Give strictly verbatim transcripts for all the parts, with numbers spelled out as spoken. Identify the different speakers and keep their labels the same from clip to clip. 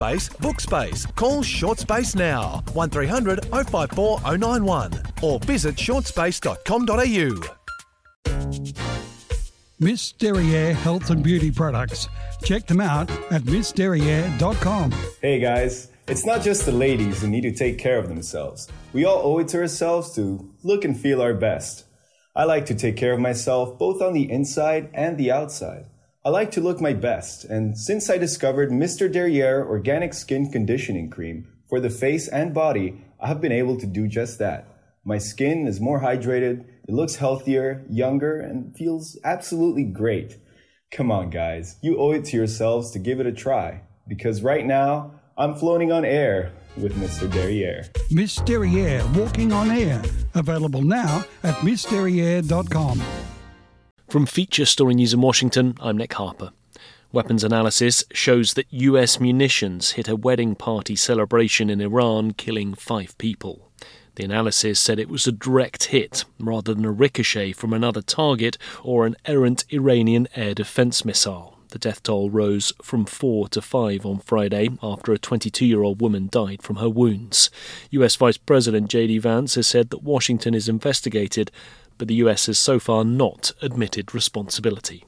Speaker 1: Space, book space. Call Short Space now. one three hundred oh five four oh nine one or visit short space dot com dot a u.
Speaker 2: Miss Derriere Health and Beauty Products. Check them out at miss derriere dot com.
Speaker 3: Hey guys, it's not just the ladies who need to take care of themselves. We all owe it to ourselves to look and feel our best. I like to take care of myself both on the inside and the outside. I like to look my best, and since I discovered Mister Derriere Organic Skin Conditioning Cream for the face and body, I have been able to do just that. My skin is more hydrated, it looks healthier, younger, and feels absolutely great. Come on guys, you owe it to yourselves to give it a try, because right now, I'm floating on air with Mister Derriere.
Speaker 2: Miss Derriere Walking on Air. Available now at miss derriere dot com.
Speaker 4: From Feature Story News in Washington, I'm Nick Harper. Weapons analysis shows that U S munitions hit a wedding party celebration in Iran, killing five people. The analysis said it was a direct hit, rather than a ricochet from another target or an errant Iranian air defense missile. The death toll rose from four to five on Friday after a twenty-two-year-old woman died from her wounds. U S Vice President J D Vance has said that Washington is investigated, but the U S has so far not admitted responsibility.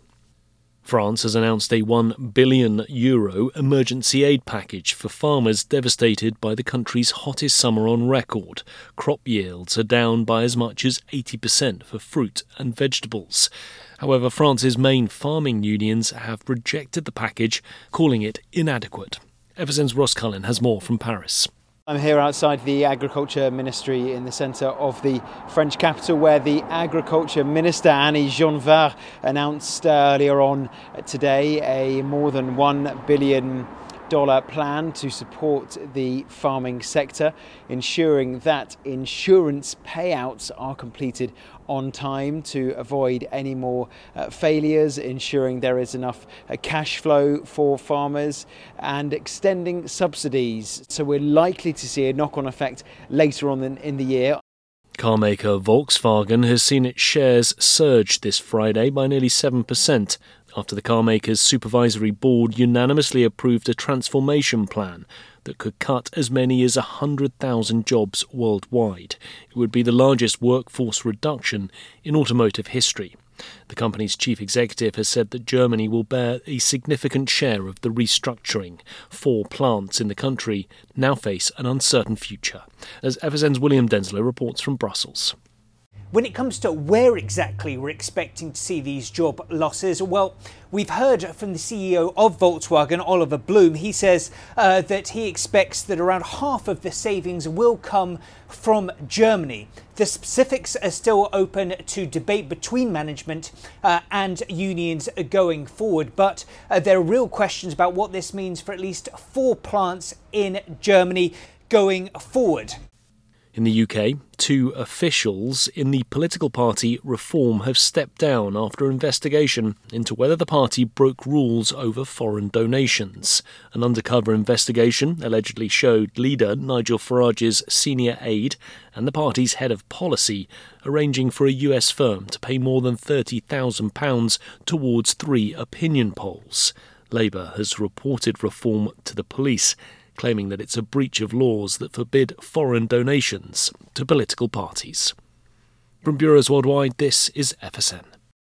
Speaker 4: France has announced a one billion euro emergency aid package for farmers devastated by the country's hottest summer on record. Crop yields are down by as much as eighty percent for fruit and vegetables. However, France's main farming unions have rejected the package, calling it inadequate. F S N's Ross Cullen has more from Paris.
Speaker 5: I'm here outside the Agriculture Ministry in the centre of the French capital, where the Agriculture Minister Annie Genevard announced earlier on today a more than one billion dollars plan to support the farming sector, ensuring that insurance payouts are completed on time to avoid any more uh, failures, ensuring there is enough uh, cash flow for farmers, and extending subsidies. So we're likely to see a knock-on effect later on in, in the year.
Speaker 4: Carmaker Volkswagen has seen its shares surge this Friday by nearly seven percent after the carmaker's supervisory board unanimously approved a transformation plan that could cut as many as one hundred thousand jobs worldwide. It would be the largest workforce reduction in automotive history. The company's chief executive has said that Germany will bear a significant share of the restructuring. Four plants in the country now face an uncertain future, as F S N's William Denslow reports from Brussels.
Speaker 6: When it comes to where exactly we're expecting to see these job losses, well, we've heard from the C E O of Volkswagen, Oliver Blume. He says uh, that he expects that around half of the savings will come from Germany. The specifics are still open to debate between management uh, and unions going forward, but uh, there are real questions about what this means for at least four plants in Germany going forward.
Speaker 4: In the U K, two officials in the political party Reform have stepped down after investigation into whether the party broke rules over foreign donations. An undercover investigation allegedly showed leader Nigel Farage's senior aide and the party's head of policy arranging for a U S firm to pay more than thirty thousand pounds towards three opinion polls. Labour has reported Reform to the police, claiming that it's a breach of laws that forbid foreign donations to political parties. From bureaus worldwide, this is F S N.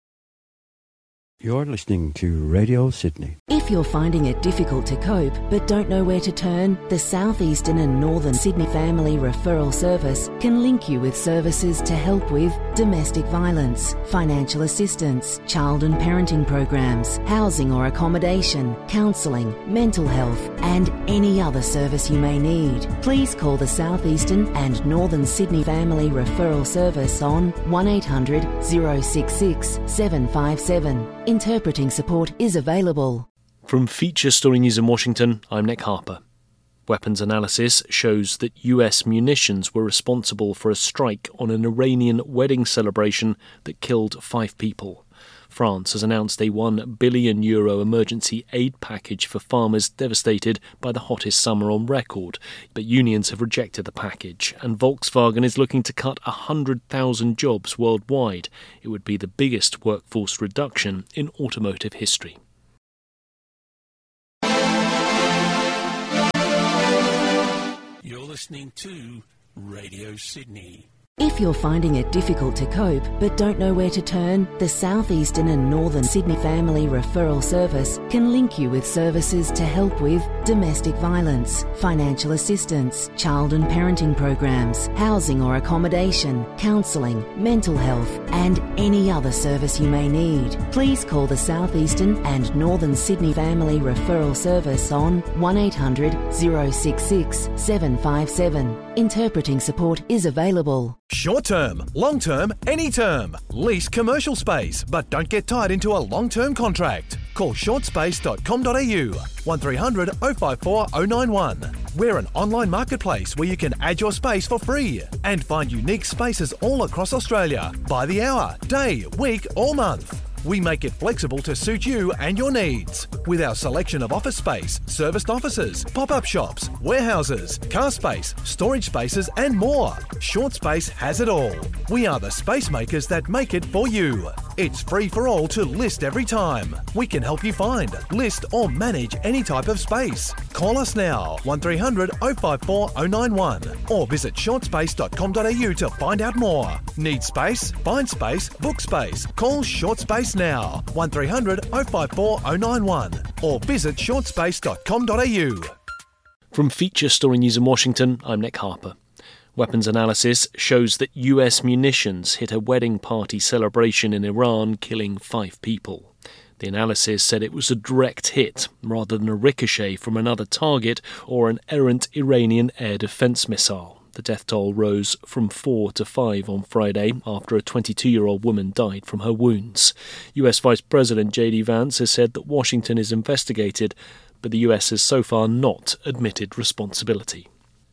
Speaker 7: You're listening to Radio Sydney.
Speaker 8: If you're finding it difficult to cope but don't know where to turn, the South Eastern and Northern Sydney Family Referral Service can link you with services to help with domestic violence, financial assistance, child and parenting programs, housing or accommodation, counselling, mental health and any other service you may need. Please call the South Eastern and Northern Sydney Family Referral Service on one eight hundred oh six six seven five seven. Interpreting support is available.
Speaker 4: From Feature Story News in Washington, I'm Nick Harper. Weapons analysis shows that U S munitions were responsible for a strike on an Iranian wedding celebration that killed five people. France has announced a one billion euro emergency aid package for farmers devastated by the hottest summer on record, but unions have rejected the package, and Volkswagen is looking to cut one hundred thousand jobs worldwide. It would be the biggest workforce reduction in automotive history.
Speaker 9: listening to Radio Sydney.
Speaker 8: If you're finding it difficult to cope but don't know where to turn, the South Eastern and Northern Sydney Family Referral Service can link you with services to help with domestic violence, financial assistance, child and parenting programs, housing or accommodation, counselling, mental health and any other service you may need. Please call the South Eastern and Northern Sydney Family Referral Service on one eight hundred, oh six six, seven five seven. Interpreting support is available.
Speaker 1: Short term, long term, any term. Lease commercial space, but don't get tied into a long term contract. Call short space dot com dot a u one three hundred, oh five four, oh nine one. We're an online marketplace where you can add your space for free and find unique spaces all across Australia by the hour, day, week or month. We make it flexible to suit you and your needs. With our selection of office space, serviced offices, pop-up shops, warehouses, car space, storage spaces and more. Short Space has it all. We are the space makers that make it for you. It's free for all to list every time. We can help you find, list or manage any type of space. Call us now, one three hundred, oh five four, oh nine one or visit short space dot com dot a u to find out more. Need space? Find space, book space. Call Short Space now, one three hundred, oh five four, oh nine one or visit short space dot com dot a u.
Speaker 4: From Feature Story News in Washington, I'm Nick Harper. Weapons analysis shows that U S munitions hit a wedding party celebration in Iran, killing five people. The analysis said it was a direct hit, rather than a ricochet from another target or an errant Iranian air defense missile. The death toll rose from four to five on Friday after a twenty-two-year-old woman died from her wounds. U S Vice President J D Vance has said that Washington is investigated, but the U S has so far not admitted responsibility.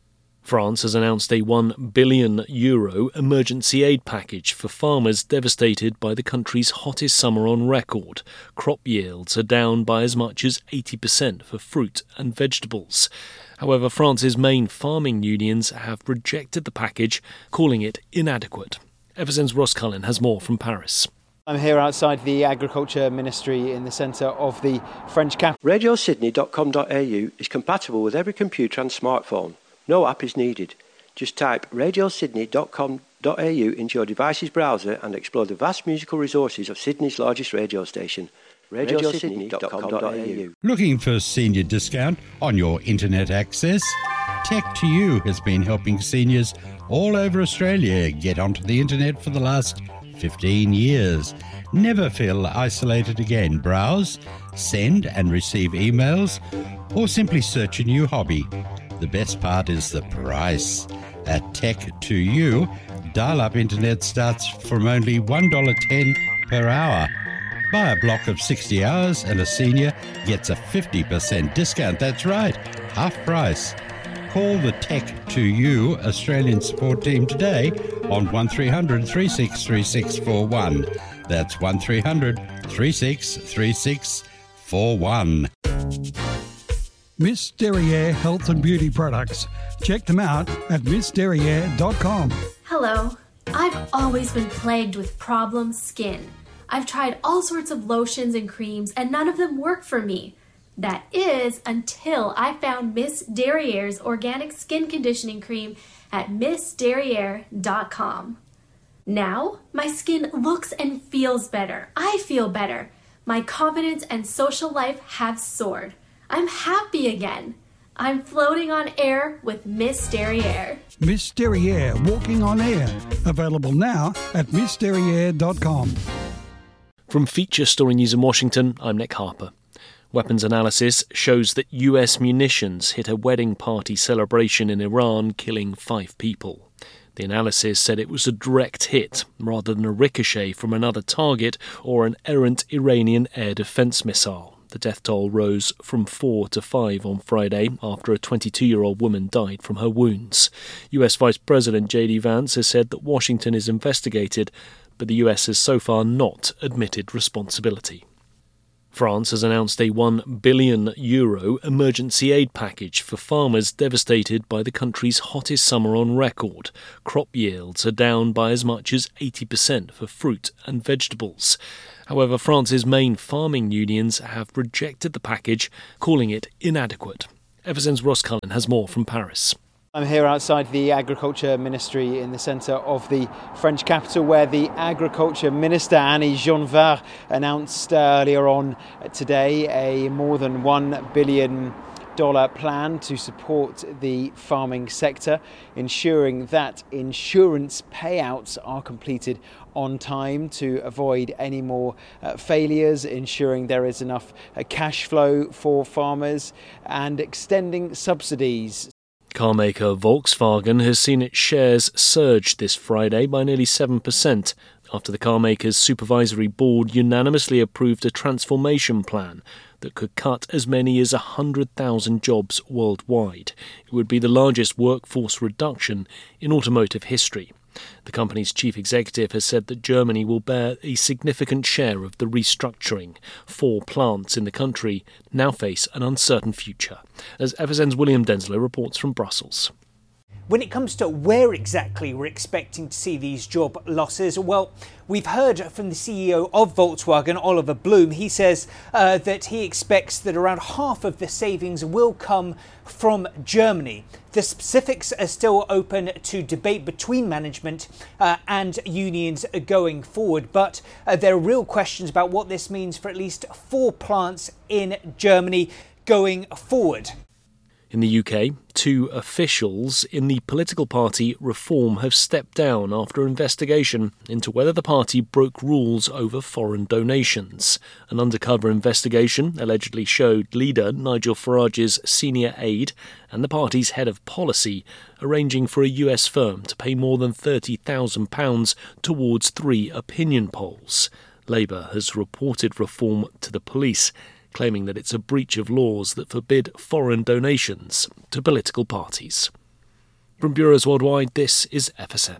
Speaker 4: France has announced a one billion euro emergency aid package for farmers devastated by the country's hottest summer on record. Crop yields are down by as much as eighty percent for fruit and vegetables. However, France's main farming unions have rejected the package, calling it inadequate. Everson's Ross Cullen has more from Paris.
Speaker 5: I'm here outside the Agriculture Ministry in the centre of the French capital.
Speaker 7: radio sydney dot com dot a u is compatible with every computer and smartphone. No app is needed. Just type radio sydney dot com dot a u into your device's browser and explore the vast musical resources of Sydney's largest radio station. radio sydney dot com dot a u.
Speaker 10: Looking for a senior discount on your internet access? Tech to You has been helping seniors all over Australia get onto the internet for the last fifteen years. Never feel isolated again. Browse, send and receive emails, or simply search a new hobby. The best part is the price. At Tech to You, dial-up internet starts from only one dollar ten per hour. Buy a block of sixty hours and a senior gets a fifty percent discount. That's right, half price. Call the Tech to You Australian support team today on one three hundred, three six three six four one. That's one three hundred, three six three six four one.
Speaker 2: Miss Derriere Health and Beauty Products. Check them out at miss derriere dot com.
Speaker 11: Hello. I've always been plagued with problem skin. I've tried all sorts of lotions and creams and none of them work for me. That is until I found Miss Derriere's organic skin conditioning cream at miss derriere dot com. Now, my skin looks and feels better. I feel better. My confidence and social life have soared. I'm happy again. I'm floating on air with Miss Derriere.
Speaker 2: Miss Derriere Walking on Air. Available now at miss derriere dot com.
Speaker 4: From Feature Story News in Washington, I'm Nick Harper. Weapons analysis shows that U S munitions hit a wedding party celebration in Iran, killing five people. The analysis said it was a direct hit, rather than a ricochet from another target or an errant Iranian air defense missile. The death toll rose from four to five on Friday after a twenty-two-year-old woman died from her wounds. U S Vice President J D Vance has said that Washington is investigated, but the U S has so far not admitted responsibility. France has announced a one billion euro emergency aid package for farmers devastated by the country's hottest summer on record. Crop yields are down by as much as eighty percent for fruit and vegetables. However, France's main farming unions have rejected the package, calling it inadequate. Everson's Ross Cullen has more from Paris.
Speaker 5: I'm here outside the Agriculture Ministry in the centre of the French capital, where the Agriculture Minister, Annie Genevard, announced earlier on today a more than one billion dollars plan to support the farming sector, ensuring that insurance payouts are completed on time to avoid any more uh, failures, ensuring there is enough uh, cash flow for farmers, and extending subsidies.
Speaker 4: Car maker Volkswagen has seen its shares surge this Friday by nearly seven percent after the car maker's supervisory board unanimously approved a transformation plan that could cut as many as one hundred thousand jobs worldwide. It would be the largest workforce reduction in automotive history. The company's chief executive has said that Germany will bear a significant share of the restructuring. Four plants in the country now face an uncertain future, as F S N's William Denslow reports from Brussels.
Speaker 6: When it comes to where exactly we're expecting to see these job losses, well, we've heard from the C E O of Volkswagen, Oliver Blume. He says uh, that he expects that around half of the savings will come from Germany. The specifics are still open to debate between management uh, and unions going forward, but uh, there are real questions about what this means for at least four plants in Germany going forward.
Speaker 4: In the U K, two officials in the political party Reform have stepped down after investigation into whether the party broke rules over foreign donations. An undercover investigation allegedly showed leader Nigel Farage's senior aide and the party's head of policy arranging for a U S firm to pay more than thirty thousand pounds towards three opinion polls. Labour has reported Reform to the police, claiming that it's a breach of laws that forbid foreign donations to political parties. From bureaus worldwide, this is F S N.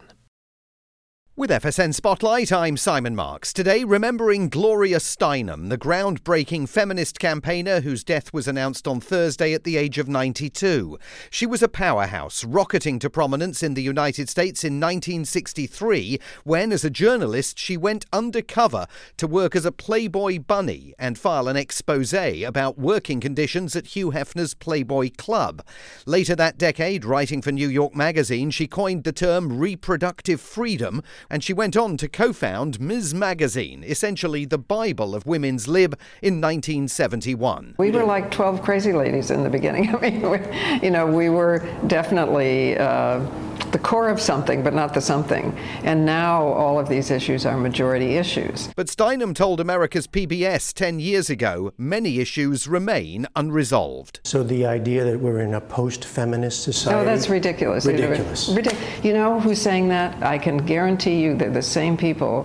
Speaker 12: With F S N Spotlight, I'm Simon Marks. Today, remembering Gloria Steinem, the groundbreaking feminist campaigner whose death was announced on Thursday at the age of ninety-two. She was a powerhouse, rocketing to prominence in the United States in nineteen sixty-three, when, as a journalist, she went undercover to work as a Playboy bunny and file an exposé about working conditions at Hugh Hefner's Playboy Club. Later that decade, writing for New York Magazine, she coined the term reproductive freedom, and she went on to co-found Miz Magazine, essentially the Bible of women's lib, in nineteen seventy-one.
Speaker 13: We were like twelve crazy ladies in the beginning. I mean, we, you know, we were definitely uh, the core of something, but not the something. And now all of these issues are majority issues.
Speaker 12: But Steinem told America's P B S ten years ago, many issues remain unresolved.
Speaker 14: So the idea that we're in a post-feminist society...
Speaker 13: Oh, that's ridiculous.
Speaker 14: Ridiculous.
Speaker 13: Ridic- you know who's saying that? I can guarantee you they're the same people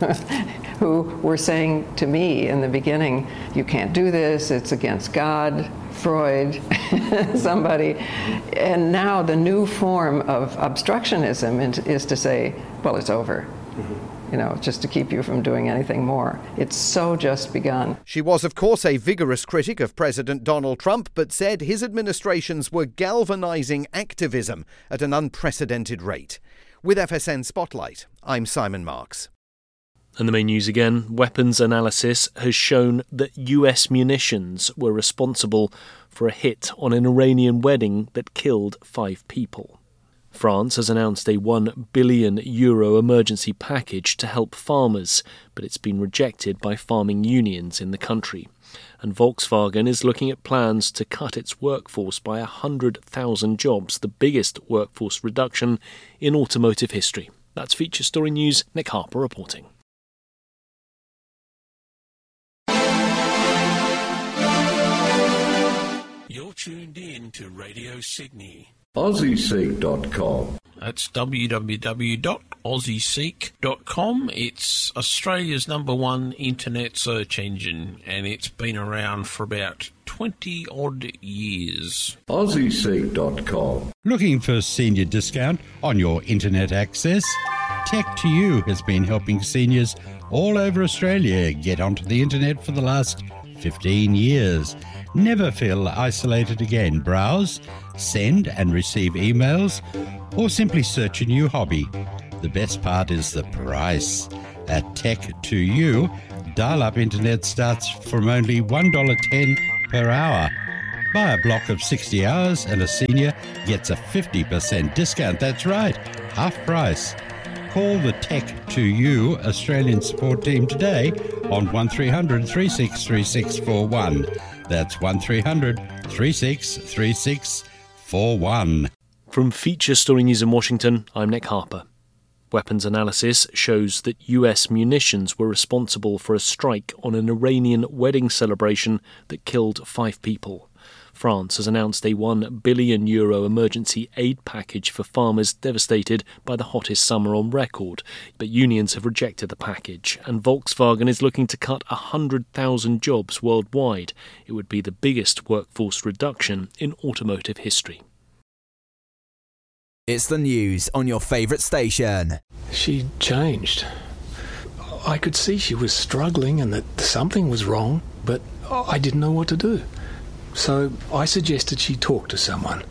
Speaker 13: who were saying to me in the beginning, you can't do this, it's against God, Freud, somebody. And now the new form of obstructionism is to say, well, it's over. Mm-hmm. You know, just to keep you from doing anything more. It's so just begun.
Speaker 12: She was, of course, a vigorous critic of President Donald Trump, but said his administrations were galvanizing activism at an unprecedented rate. With F S N Spotlight, I'm Simon Marks.
Speaker 4: And the main news again, weapons analysis has shown that U S munitions were responsible for a hit on an Iranian wedding that killed five people. France has announced a one billion euro emergency package to help farmers, but it's been rejected by farming unions in the country. And Volkswagen is looking at plans to cut its workforce by one hundred thousand jobs, the biggest workforce reduction in automotive history. That's Feature Story News. Nick Harper reporting.
Speaker 9: You're tuned in to Radio Sydney.
Speaker 15: Aussie Seek dot com.
Speaker 9: That's w w w dot aussie seek dot com. It's Australia's number one internet search engine, and it's been around for about twenty odd years.
Speaker 15: Aussie Seek dot com.
Speaker 10: Looking for senior discount on your internet access? Tech to You has been helping seniors all over Australia get onto the internet for the last fifteen years. Never feel isolated again. Browse, send and receive emails, or simply search a new hobby. The best part is the price. At Tech to You, dial-up internet starts from only one dollar ten per hour. Buy a block of sixty hours and a senior gets a fifty percent discount. That's right, half price. Call the Tech to You Australian support team today on one three hundred, three six three six four one. That's one three hundred, three six three six four one.
Speaker 4: From Feature Story News in Washington, I'm Nick Harper. Weapons analysis shows that U S munitions were responsible for a strike on an Iranian wedding celebration that killed five people. France has announced a one billion euro emergency aid package for farmers devastated by the hottest summer on record, but unions have rejected the package, and Volkswagen is looking to cut one hundred thousand jobs worldwide. It would be the biggest workforce reduction in automotive history.
Speaker 16: It's the news on your favourite station.
Speaker 17: She changed. I could see she was struggling and that something was wrong, but I didn't know what to do. So I suggested she talk to someone.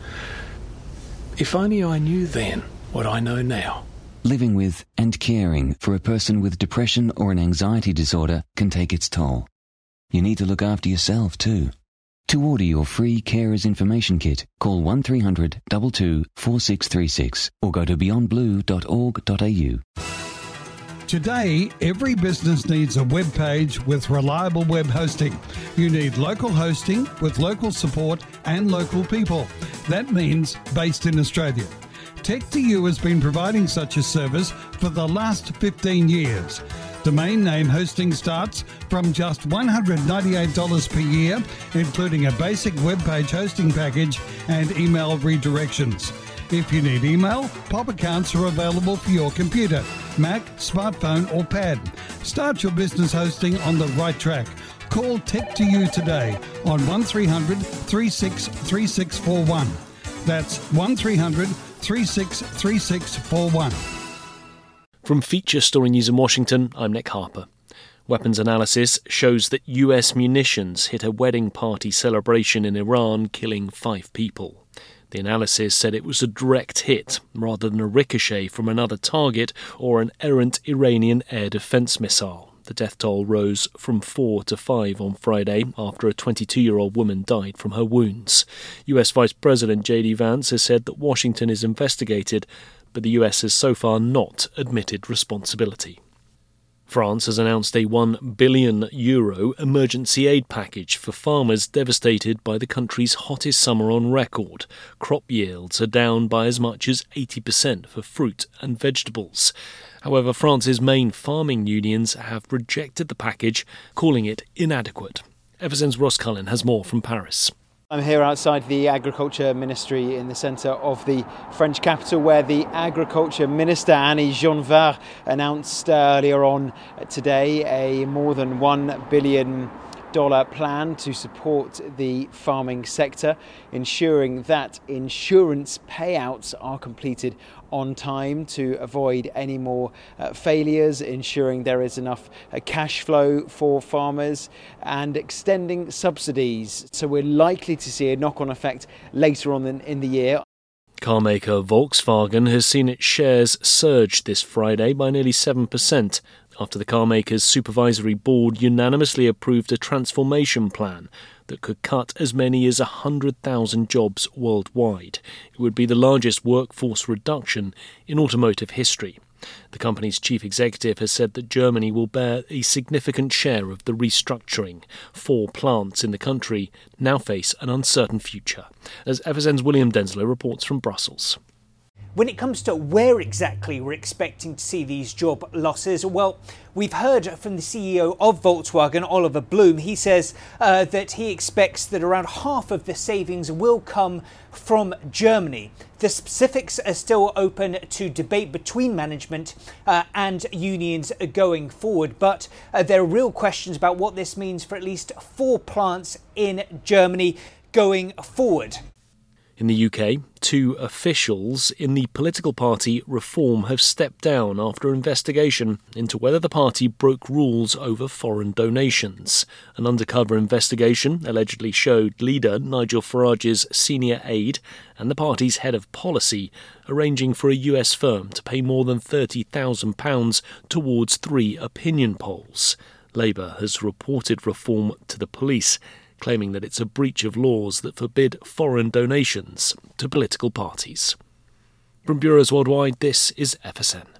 Speaker 17: If only I knew then what I know now.
Speaker 18: Living with and caring for a person with depression or an anxiety disorder can take its toll. You need to look after yourself too. To order your free Carers Information Kit, call one three hundred, two two, four six three six or go to beyond blue dot org dot a u.
Speaker 2: Today, every business needs a web page with reliable web hosting. You need local hosting with local support and local people. That means based in Australia. Tech to You has been providing such a service for the last fifteen years. Domain name hosting starts from just one hundred ninety-eight dollars per year, including a basic web page hosting package and email redirections. If you need email, pop accounts are available for your computer, Mac, smartphone or pad. Start your business hosting on the right track. Call Tech to You today on one three hundred, three six three six four one. That's one three hundred, three six three six four one.
Speaker 4: From Feature Story News in Washington, I'm Nick Harper. Weapons analysis shows that U S munitions hit a wedding party celebration in Iran, killing five people. The analysis said it was a direct hit, rather than a ricochet from another target or an errant Iranian air defense missile. The death toll rose from four to five on Friday after a twenty-two-year-old woman died from her wounds. U S Vice President J D Vance has said that Washington is investigated, but the U S has so far not admitted responsibility. France has announced a one billion euro emergency aid package for farmers devastated by the country's hottest summer on record. Crop yields are down by as much as eighty percent for fruit and vegetables. However, France's main farming unions have rejected the package, calling it inadequate. F S N's Ross Cullen has more from Paris.
Speaker 5: I'm here outside the Agriculture Ministry in the centre of the French capital, where the Agriculture Minister Annie Genevard announced earlier on today a more than one billion dollars plan to support the farming sector, ensuring that insurance payouts are completed on time to avoid any more uh, failures, ensuring there is enough uh, cash flow for farmers, and extending subsidies. So we're likely to see a knock-on effect later on in, in the year.
Speaker 4: Carmaker Volkswagen has seen its shares surge this Friday by nearly seven percent after the carmaker's supervisory board unanimously approved a transformation plan that could cut as many as one hundred thousand jobs worldwide. It would be the largest workforce reduction in automotive history. The company's chief executive has said that Germany will bear a significant share of the restructuring. Four plants in the country now face an uncertain future. As F S N's William Denslow reports from Brussels.
Speaker 6: When it comes to where exactly we're expecting to see these job losses, well, we've heard from the C E O of Volkswagen, Oliver Blume. He says uh, that he expects that around half of the savings will come from Germany. The specifics are still open to debate between management uh, and unions going forward, but uh, there are real questions about what this means for at least four plants in Germany going forward.
Speaker 4: In the U K, two officials in the political party Reform have stepped down after investigation into whether the party broke rules over foreign donations. An undercover investigation allegedly showed leader Nigel Farage's senior aide and the party's head of policy arranging for a U S firm to pay more than thirty thousand pounds towards three opinion polls. Labour has reported Reform to the police, claiming that it's a breach of laws that forbid foreign donations to political parties. From Bureaus Worldwide, this is F S N.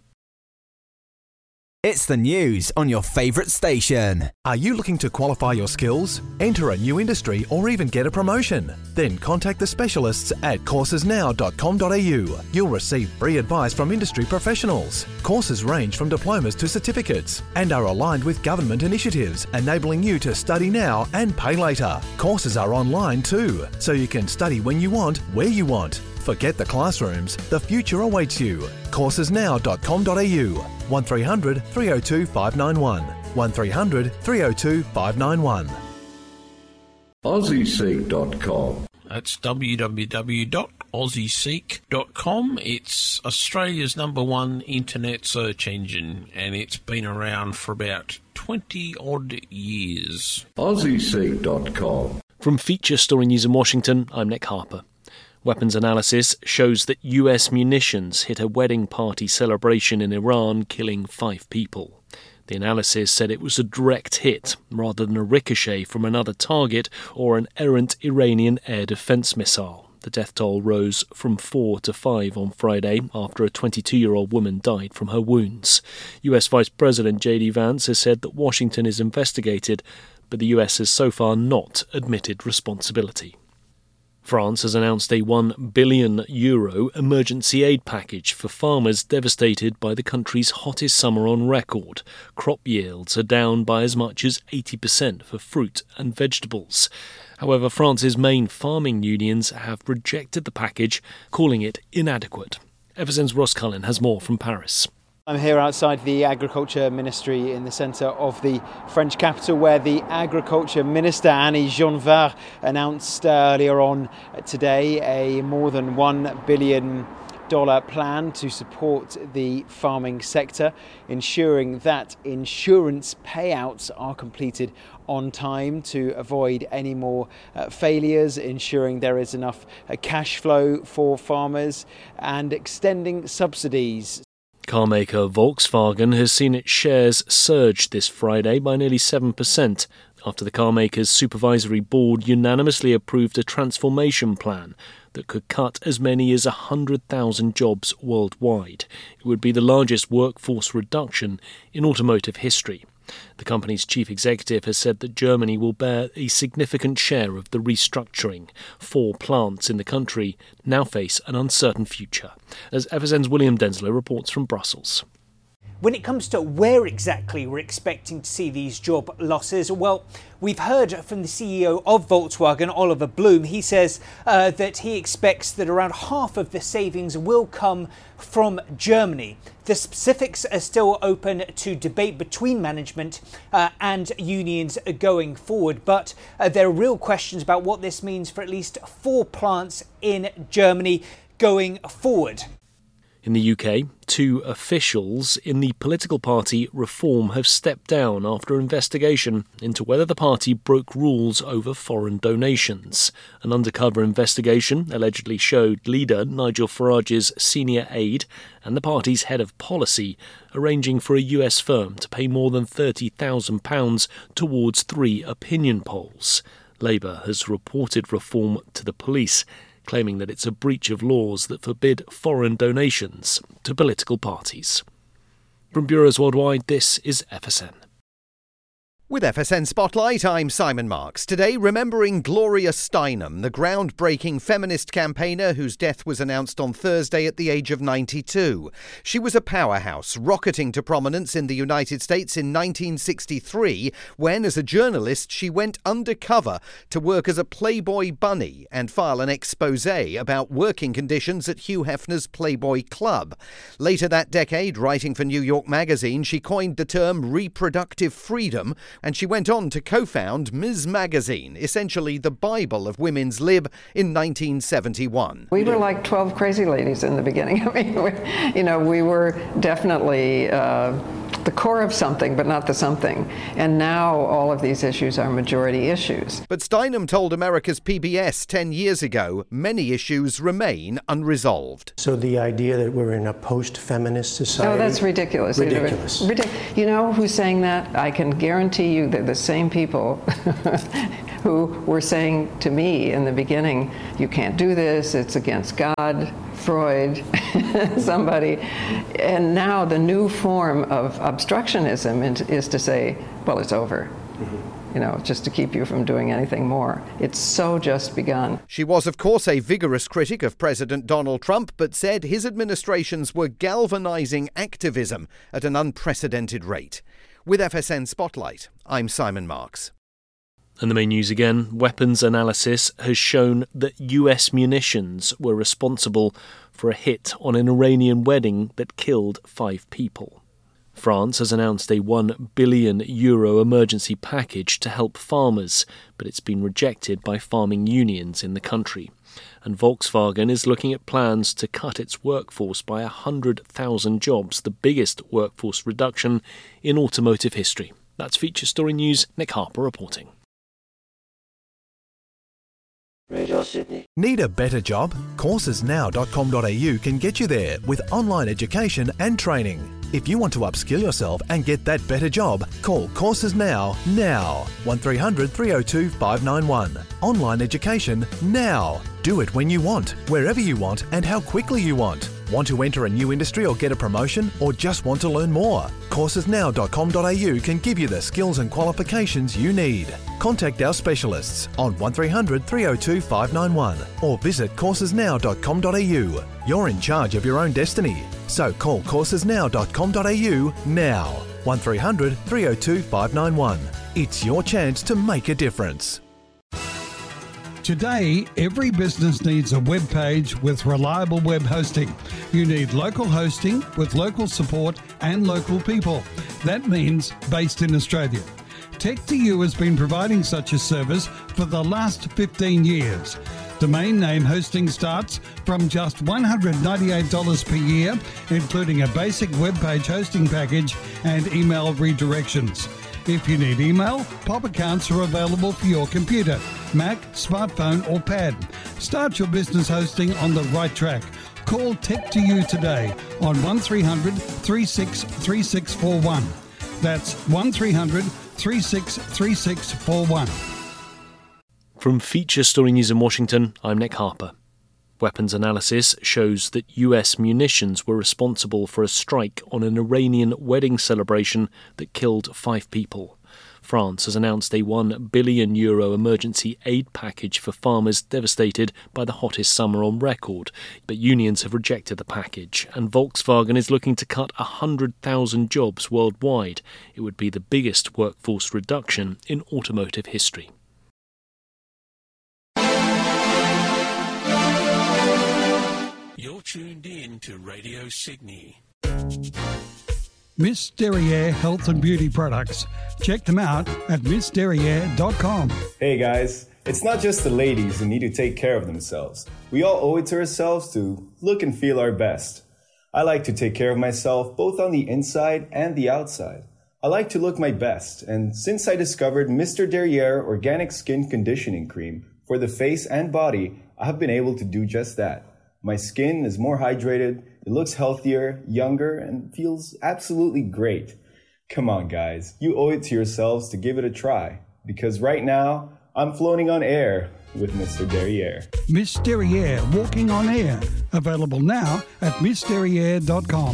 Speaker 16: It's the news on your favourite station.
Speaker 1: Are you looking to qualify your skills, enter a new industry, or even get a promotion? Then contact the specialists at courses now dot com dot a u. You'll receive free advice from industry professionals. Courses range from diplomas to certificates and are aligned with government initiatives, enabling you to study now and pay later. Courses are online too, so you can study when you want, where you want. Forget the classrooms, the future awaits you. courses now dot com dot a u. one three hundred, three oh two, five nine one. one three hundred, three oh two, five nine one.
Speaker 15: Aussie Seek dot com.
Speaker 9: That's w w w dot aussie seek dot com. It's Australia's number one internet search engine, and it's been around for about twenty odd years.
Speaker 15: Aussie Seek dot com.
Speaker 4: From Feature Story News in Washington, I'm Nick Harper. Weapons analysis shows that U S munitions hit a wedding party celebration in Iran, killing five people. The analysis said it was a direct hit, rather than a ricochet from another target or an errant Iranian air defense missile. The death toll rose from four to five on Friday after a twenty-two-year-old woman died from her wounds. U S Vice President J D Vance has said that Washington is investigated, but the U S has so far not admitted responsibility. France has announced a one billion euro emergency aid package for farmers devastated by the country's hottest summer on record. Crop yields are down by as much as eighty percent for fruit and vegetables. However, France's main farming unions have rejected the package, calling it inadequate. F S N's Ross Cullen has more from Paris.
Speaker 5: I'm here outside the Agriculture Ministry in the centre of the French capital, where the Agriculture Minister Annie Genevard announced earlier on today a more than one billion dollars plan to support the farming sector, ensuring that insurance payouts are completed on time to avoid any more uh, failures, ensuring there is enough uh, cash flow for farmers, and extending subsidies.
Speaker 4: Carmaker Volkswagen has seen its shares surge this Friday by nearly seven percent after the carmaker's supervisory board unanimously approved a transformation plan that could cut as many as one hundred thousand jobs worldwide. It would be the largest workforce reduction in automotive history. The company's chief executive has said that Germany will bear a significant share of the restructuring. Four plants in the country now face an uncertain future. As F S N's William Denslow reports from Brussels.
Speaker 6: When it comes to where exactly we're expecting to see these job losses, well, we've heard from the C E O of Volkswagen, Oliver Blume. He says uh, that he expects that around half of the savings will come from Germany. The specifics are still open to debate between management uh, and unions going forward, but uh, there are real questions about what this means for at least four plants in Germany going forward.
Speaker 4: In the U K, two officials in the political party Reform have stepped down after investigation into whether the party broke rules over foreign donations. An undercover investigation allegedly showed leader Nigel Farage's senior aide and the party's head of policy arranging for a U S firm to pay more than thirty thousand pounds towards three opinion polls. Labour has reported Reform to the police, claiming that it's a breach of laws that forbid foreign donations to political parties. From Bureaus Worldwide, this is F S N.
Speaker 12: With F S N Spotlight, I'm Simon Marks. Today, remembering Gloria Steinem, the groundbreaking feminist campaigner whose death was announced on Thursday at the age of ninety-two. She was a powerhouse, rocketing to prominence in the United States in nineteen sixty-three, when, as a journalist, she went undercover to work as a Playboy bunny and file an exposé about working conditions at Hugh Hefner's Playboy Club. Later that decade, writing for New York Magazine, she coined the term reproductive freedom, and she went on to co-found Miz Magazine, essentially the Bible of women's lib, in nineteen seventy-one.
Speaker 13: We were like twelve crazy ladies in the beginning. I mean, we, you know, we were definitely uh, the core of something, but not the something. And now all of these issues are majority issues.
Speaker 12: But Steinem told America's P B S ten years ago, many issues remain unresolved.
Speaker 14: So the idea that we're in a post-feminist society...
Speaker 13: Oh, that's ridiculous.
Speaker 14: Ridiculous.
Speaker 13: Ridic- you know who's saying that? I can guarantee you they're the same people who were saying to me in the beginning, you can't do this, it's against God, Freud, somebody. And now the new form of obstructionism is to say, well, it's over. You know, just to keep you from doing anything more. It's so just begun.
Speaker 12: She was, of course, a vigorous critic of President Donald Trump, but said his administrations were galvanizing activism at an unprecedented rate. With F S N Spotlight, I'm Simon Marks.
Speaker 4: And the main news again, weapons analysis has shown that U S munitions were responsible for a hit on an Iranian wedding that killed five people. France has announced a one billion euro emergency package to help farmers, but it's been rejected by farming unions in the country. And Volkswagen is looking at plans to cut its workforce by one hundred thousand jobs, the biggest workforce reduction in automotive history. That's Feature Story News. Nick Harper reporting.
Speaker 7: Radio Sydney.
Speaker 1: Need a better job? courses now dot com dot a u can get you there with online education and training. If you want to upskill yourself and get that better job, call Courses Now, now. one three hundred three oh two five nine one. Online education now. Do it when you want, wherever you want and how quickly you want. Want to enter a new industry or get a promotion, or just want to learn more? courses now dot com dot a u can give you the skills and qualifications you need. Contact our specialists on one three hundred three oh two five nine one or visit courses now dot com dot a u. You're in charge of your own destiny. So call courses now dot com dot a u now. one three hundred three oh two five nine one. It's your chance to make a difference.
Speaker 2: Today, every business needs a web page with reliable web hosting. You need local hosting with local support and local people. That means based in Australia. Tech to You has been providing such a service for the last fifteen years. Domain name hosting starts from just one hundred ninety-eight dollars per year, including a basic web page hosting package and email redirections. If you need email, pop accounts are available for your computer, Mac, smartphone or pad. Start your business hosting on the right track. Call Tech to You today on one three hundred three six three six four one. That's one three hundred three six three six four one.
Speaker 4: From Feature Story News in Washington, I'm Nick Harper. Weapons analysis shows that U S munitions were responsible for a strike on an Iranian wedding celebration that killed five people. France has announced a one billion euro emergency aid package for farmers devastated by the hottest summer on record, but unions have rejected the package, and Volkswagen is looking to cut one hundred thousand jobs worldwide. It would be the biggest workforce reduction in automotive history.
Speaker 9: You're tuned in to Radio Sydney.
Speaker 2: Miss Derriere Health and Beauty Products. Check them out at miss derriere dot com.
Speaker 3: Hey guys, it's not just the ladies who need to take care of themselves. We all owe it to ourselves to look and feel our best. I like to take care of myself both on the inside and the outside. I like to look my best, and since I discovered Mister Derriere Organic Skin Conditioning Cream for the face and body, I have been able to do just that. My skin is more hydrated, it looks healthier, younger, and feels absolutely great. Come on, guys, you owe it to yourselves to give it a try. Because right now, I'm floating on air with Mister Derriere.
Speaker 2: Miss Derriere Walking on Air. Available now at miss derriere dot com.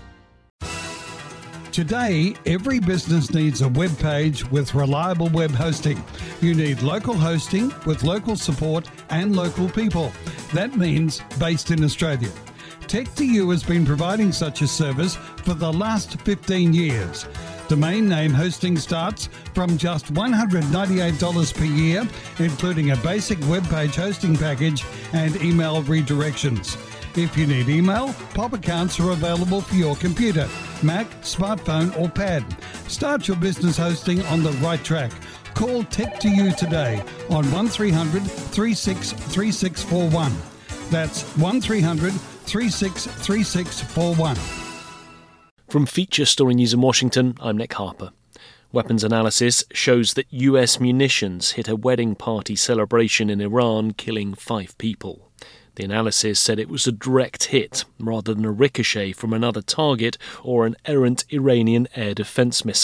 Speaker 2: Today, every business needs a web page with reliable web hosting. You need local hosting with local support and local people. That means based in Australia. Tech to You has been providing such a service for the last fifteen years. Domain name hosting starts from just one hundred ninety-eight dollars per year, including a basic web page hosting package and email redirections. If you need email, pop accounts are available for your computer, Mac, smartphone or pad. Start your business hosting on the right track. Call Tech to You today on one three hundred three six three six four one. That's one three hundred three six three six four one.
Speaker 4: From Feature Story News in Washington, I'm Nick Harper. Weapons analysis shows that U S munitions hit a wedding party celebration in Iran, killing five people. The analysis said it was a direct hit, rather than a ricochet from another target or an errant Iranian air defence missile.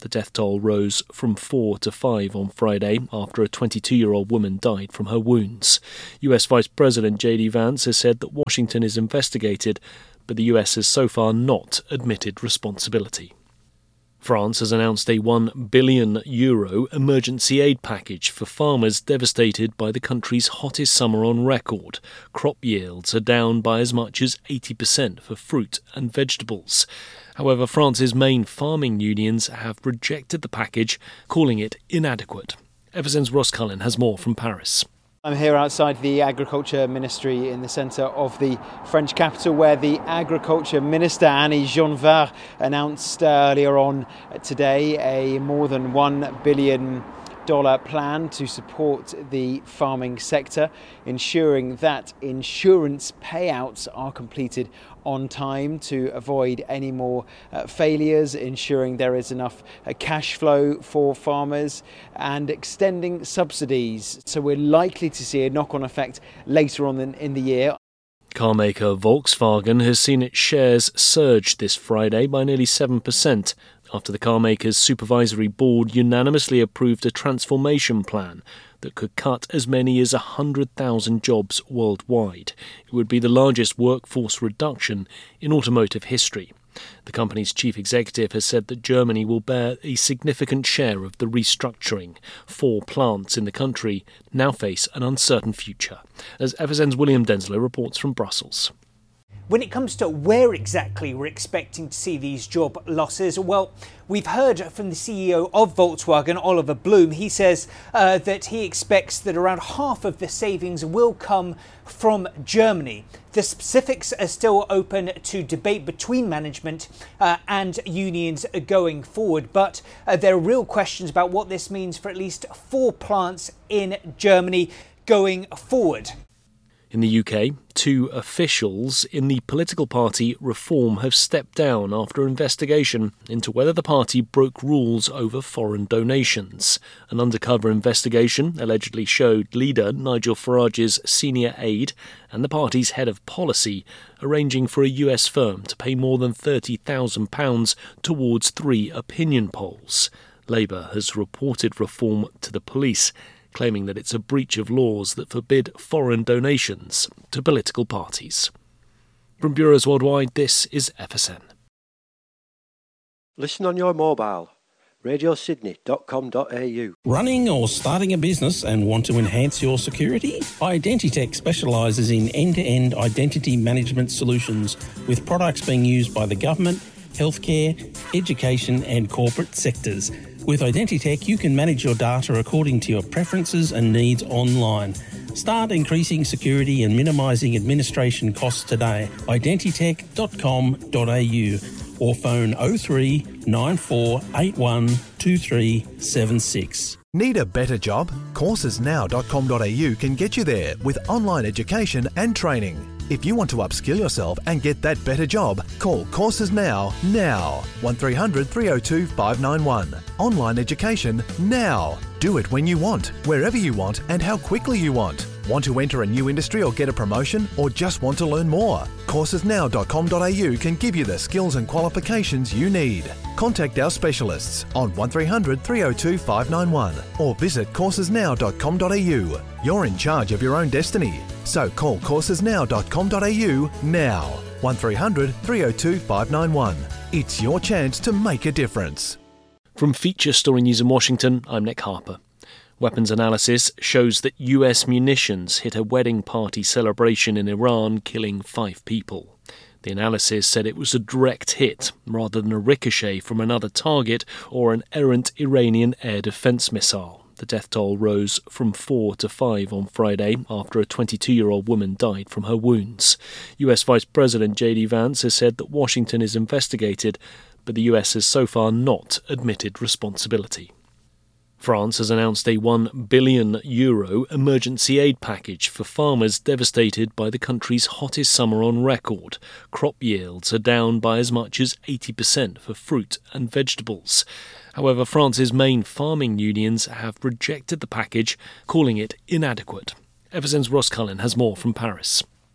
Speaker 4: The death toll rose from four to five on Friday after a twenty-two-year-old woman died from her wounds. U S Vice President J D Vance has said that Washington is investigated, but the U S has so far not admitted responsibility. France has announced a one billion euro emergency aid package for farmers devastated by the country's hottest summer on record. Crop yields are down by as much as eighty percent for fruit and vegetables. However, France's main farming unions have rejected the package, calling it inadequate. F S N's Ross Cullen has more from Paris.
Speaker 5: I'm here outside the Agriculture Ministry in the centre of the French capital, where the Agriculture Minister Annie Genevard announced earlier on today a more than one billion dollars plan to support the farming sector, ensuring that insurance payouts are completed on time to avoid any more uh, failures, ensuring there is enough uh, cash flow for farmers, and extending subsidies. So we're likely to see a knock-on effect later on in, in the year.
Speaker 4: Carmaker Volkswagen has seen its shares surge this Friday by nearly seven percent after the carmaker's supervisory board unanimously approved a transformation plan that could cut as many as one hundred thousand jobs worldwide. It would be the largest workforce reduction in automotive history. The company's chief executive has said that Germany will bear a significant share of the restructuring. Four plants in the country now face an uncertain future, as F S N's William Denslow reports from Brussels.
Speaker 6: When it comes to where exactly we're expecting to see these job losses, well, we've heard from the C E O of Volkswagen, Oliver Blume. He says uh, that he expects that around half of the savings will come from Germany. The specifics are still open to debate between management uh, and unions going forward, but uh, there are real questions about what this means for at least four plants in Germany going forward.
Speaker 4: In the U K, two officials in the political party Reform have stepped down after investigation into whether the party broke rules over foreign donations. An undercover investigation allegedly showed leader Nigel Farage's senior aide and the party's head of policy arranging for a U S firm to pay more than thirty thousand pounds towards three opinion polls. Labour has reported Reform to the police, claiming that it's a breach of laws that forbid foreign donations to political parties. From bureaus worldwide, this is F S N.
Speaker 7: Listen on your mobile. radio sydney dot com dot a u.
Speaker 19: Running or starting a business and want to enhance your security? Identitech specialises in end-to-end identity management solutions with products being used by the government, healthcare, education and corporate sectors. With Identitech, you can manage your data according to your preferences and needs online. Start increasing security and minimising administration costs today. identitech dot com dot a u or phone oh three nine four eight one two three seven six.
Speaker 1: Need a better job? courses now dot com dot a u can get you there with online education and training. If you want to upskill yourself and get that better job, call Courses Now, now. one three hundred three oh two five nine one. Online education now. Do it when you want, wherever you want and how quickly you want. Want to enter a new industry or get a promotion, or just want to learn more? courses now dot com dot a u can give you the skills and qualifications you need. Contact our specialists on one three hundred three oh two five nine one or visit courses now dot com dot a u. You're in charge of your own destiny, so call courses now dot com dot a u now. one three hundred three oh two five nine one. It's your chance to make a difference.
Speaker 4: From Feature Story News in Washington, I'm Nick Harper. Weapons analysis shows that U S munitions hit a wedding party celebration in Iran, killing five people. The analysis said it was a direct hit, rather than a ricochet from another target or an errant Iranian air defense missile. The death toll rose from four to five on Friday after a twenty-two-year-old woman died from her wounds. U S Vice President J D Vance has said that Washington is investigated, but the U S has so far not admitted responsibility. France has announced a one billion euro emergency aid package for farmers devastated by the country's hottest summer on record. Crop yields are down by as much as eighty percent for fruit and vegetables. However, France's main farming unions have rejected the package, calling it inadequate. F S N's Ross Cullen has more from Paris.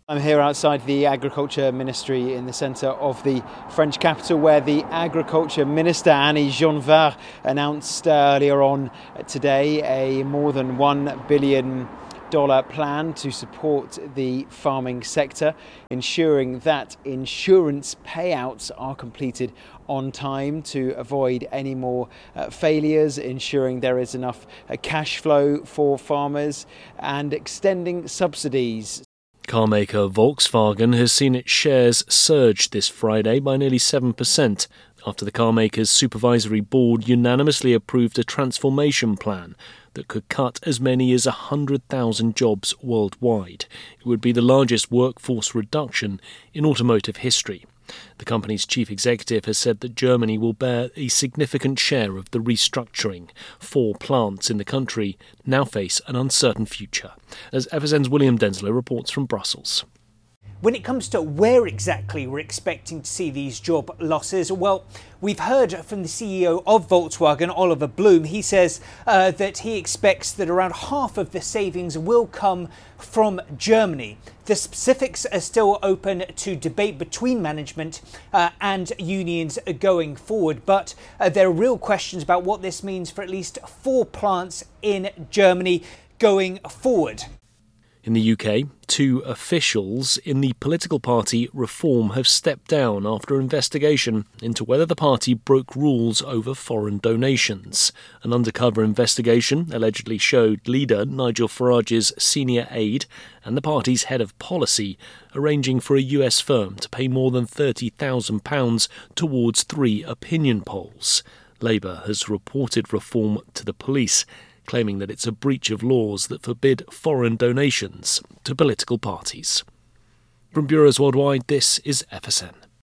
Speaker 5: I'm here outside the Agriculture Ministry in the centre of the French capital, where the Agriculture Minister Annie Genevard announced earlier on today a more than one billion dollars plan to support the farming sector, ensuring that insurance payouts are completed on time to avoid any more uh, failures, ensuring there is enough uh, cash flow for farmers, and extending subsidies.
Speaker 4: Carmaker Volkswagen has seen its shares surge this Friday by nearly seven percent after the carmaker's supervisory board unanimously approved a transformation plan that could cut as many as one hundred thousand jobs worldwide. It would be the largest workforce reduction in automotive history. The company's chief executive has said that Germany will bear a significant share of the restructuring. Four plants in the country now face an uncertain future, as F S N's William Denslow reports from Brussels.
Speaker 6: When it comes to where exactly we're expecting to see these job losses, well, we've heard from the C E O of Volkswagen, Oliver Blume. He says uh, that he expects that around half of the savings will come from Germany. The specifics are still open to debate between management uh, and unions going forward, but uh, there are real questions about what this means for at least four plants in Germany going forward.
Speaker 4: In the U K, two officials in the political party Reform have stepped down after investigation into whether the party broke rules over foreign donations. An undercover investigation allegedly showed leader Nigel Farage's senior aide and the party's head of policy arranging for a U S firm to pay more than thirty thousand pounds towards three opinion polls. Labour has reported Reform to the police, claiming that it's a breach of laws that forbid foreign donations to political parties. From Bureaus Worldwide, this is F S N.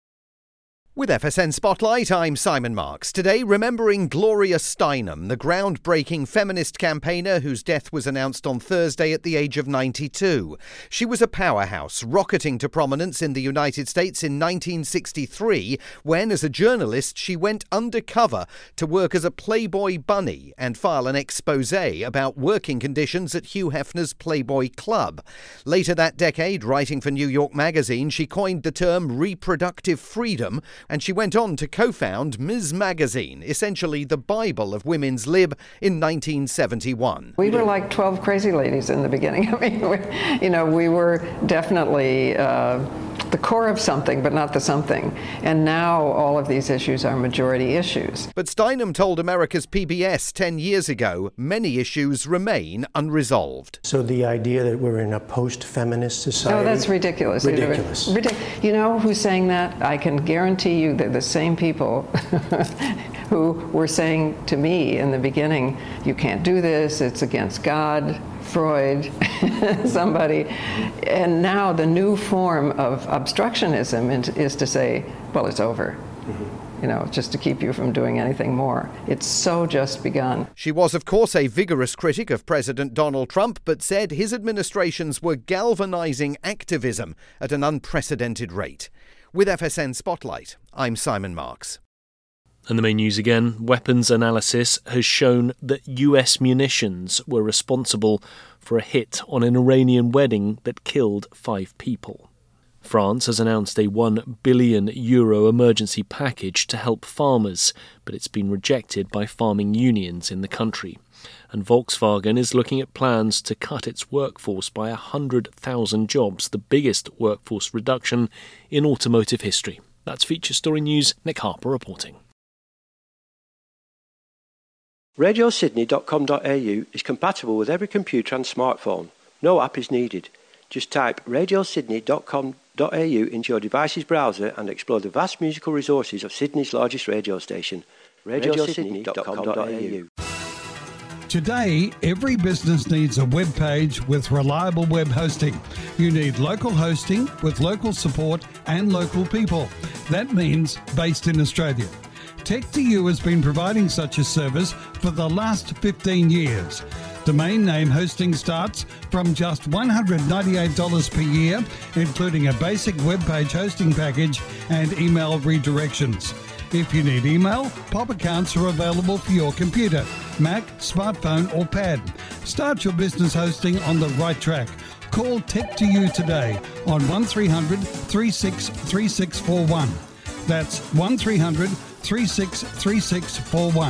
Speaker 12: With F S N Spotlight, I'm Simon Marks. Today, remembering Gloria Steinem, the groundbreaking feminist campaigner whose death was announced on Thursday at the age of ninety-two. She was a powerhouse, rocketing to prominence in the United States in nineteen sixty-three, when, as a journalist, she went undercover to work as a Playboy bunny and file an exposé about working conditions at Hugh Hefner's Playboy Club. Later that decade, writing for New York Magazine, she coined the term reproductive freedom, and she went on to co-found Ms Magazine, essentially the Bible of women's lib, in nineteen seventy-one.
Speaker 13: We were like twelve crazy ladies in the beginning. I mean, we, you know, we were definitely uh, the core of something, but not the something. And now all of these issues are majority issues.
Speaker 12: But Steinem told America's P B S ten years ago, many issues remain unresolved.
Speaker 14: So the idea that we're in a post-feminist society...
Speaker 13: Oh, that's ridiculous.
Speaker 14: Ridiculous.
Speaker 13: Ridic- you know who's saying that? I can guarantee you they're the same people who were saying to me in the beginning, you can't do this, it's against God, Freud, somebody. And now the new form of obstructionism is to say, well, it's over. Mm-hmm. You know, just to keep you from doing anything more. It's so just begun.
Speaker 12: She was, of course, a vigorous critic of President Donald Trump, but said his administrations were galvanizing activism at an unprecedented rate. With F S N Spotlight, I'm Simon Marks.
Speaker 4: And the main news again, weapons analysis has shown that U S munitions were responsible for a hit on an Iranian wedding that killed five people. France has announced a one billion euro emergency package to help farmers, but it's been rejected by farming unions in the country. And Volkswagen is looking at plans to cut its workforce by one hundred thousand jobs, the biggest workforce reduction in automotive history. That's Feature Story News. Nick Harper reporting.
Speaker 7: radio sydney dot com dot a u is compatible with every computer and smartphone. No app is needed. Just type radio sydney dot com dot a u into your device's browser and explore the vast musical resources of Sydney's largest radio station, radio sydney dot com dot a u.
Speaker 2: Today, every business needs a web page with reliable web hosting. You need local hosting with local support and local people. That means based in Australia. Tech two U has been providing such a service for the last fifteen years. Domain name hosting starts from just one hundred ninety-eight dollars per year, including a basic web page hosting package and email redirections. If you need email, pop accounts are available for your computer, Mac, smartphone or pad. Start your business hosting on the right track. Call Tech to You today on one three hundred, three six three six four one. That's one three hundred, three six three six four one.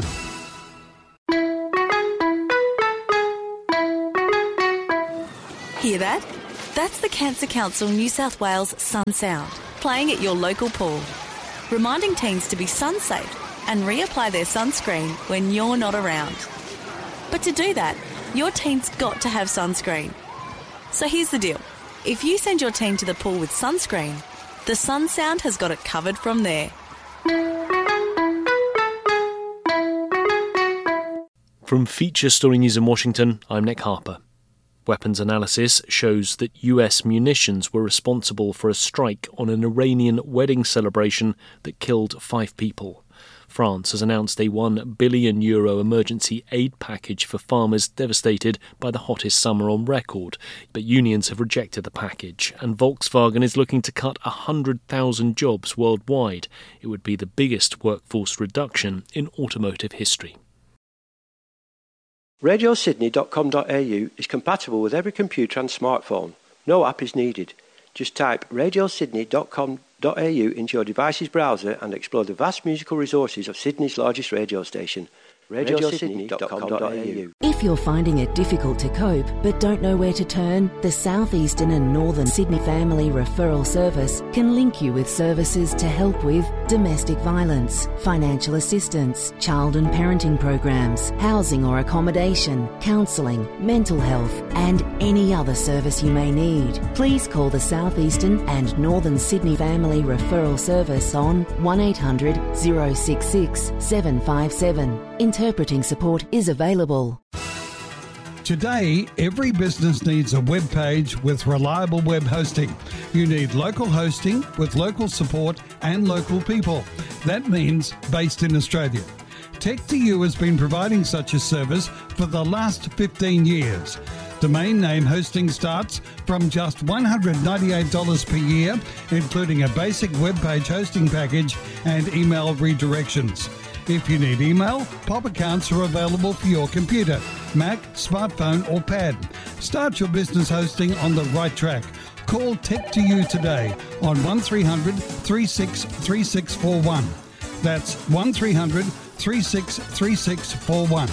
Speaker 20: Hear that? That's the Cancer Council New South Wales Sun Sound, playing at your local pool, reminding teens to be sun safe and reapply their sunscreen when you're not around. But to do that, your teen's got to have sunscreen. So here's the deal. If you send your teen to the pool with sunscreen, the Sun Sound has got it covered from there.
Speaker 4: From Feature Story News in Washington, I'm Nick Harper. Weapons analysis shows that U S munitions were responsible for a strike on an Iranian wedding celebration that killed five people. France has announced a one billion euro emergency aid package for farmers devastated by the hottest summer on record, but unions have rejected the package, and Volkswagen is looking to cut one hundred thousand jobs worldwide. It would be the biggest workforce reduction in automotive history.
Speaker 7: radio sydney dot com dot a u is compatible with every computer and smartphone. No app is needed. Just type radio sydney dot com dot a u into your device's browser and explore the vast musical resources of Sydney's largest radio station. radio sydney dot com dot a u.
Speaker 8: If you're finding it difficult to cope but don't know where to turn, the Southeastern and Northern Sydney Family Referral Service can link you with services to help with domestic violence, financial assistance, child and parenting programs, housing or accommodation, counselling, mental health and any other service you may need. Please call the Southeastern and Northern Sydney Family Referral Service on one eight hundred, zero six six, seven five seven. Interpreting support is available.
Speaker 2: Today, every business needs a web page with reliable web hosting. You need local hosting with local support and local people. That means based in Australia. Tech to You has been providing such a service for the last fifteen years. Domain name hosting starts from just one hundred ninety-eight dollars per year, including a basic web page hosting package and email redirections. If you need email, pop accounts are available for your computer, Mac, smartphone or pad. Start your business hosting on the right track. Call Tech to You today on one three hundred, three six three six four one. That's one three hundred, three six three six four one.